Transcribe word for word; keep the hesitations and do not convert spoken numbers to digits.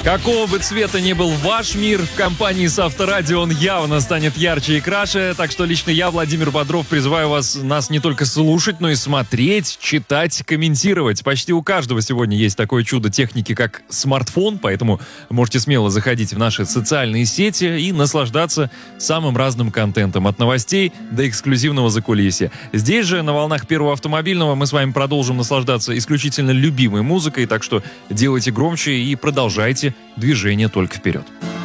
Какого бы цвета ни был ваш мир, в компании с Авторадио он явно станет ярче и краше. Так что лично я, Владимир Бодров, призываю вас нас не только слушать, но и смотреть, читать, комментировать. Почти у каждого сегодня есть такое чудо техники, как смартфон, поэтому можете смело заходить в наши социальные сети и наслаждаться самым разным контентом, от новостей до эксклюзивного закулисья. Здесь же, на волнах Первого автомобильного, мы с вами продолжим наслаждаться исключительно любимой музыкой, так что делайте громче и продолжайте движение только вперед.